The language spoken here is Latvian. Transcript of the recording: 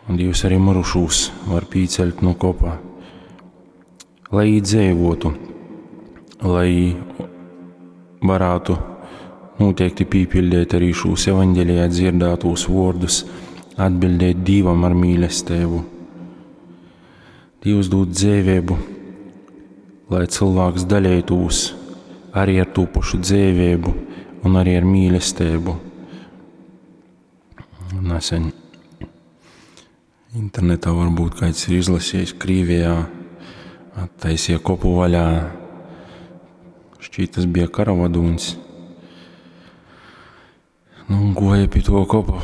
un Dievs arī mirušūs var pīceļt no kopa, lai dzīvotu, lai varētu noteikti pīpildēt arī šos evaņģelijā dzirdētos vārdus, atbildēt Dievam ar mīlestību. Dievs dod dzīvību, lai cilvēks dalītos arī ar to pašu dzīvību un arī ar mīlestību. Nesen internetā varbūt kāds ir izlasījis Krievijā, attaisīja kopu vaļā. Šķiet, tas bija karavadūns. Un goja pie to kopu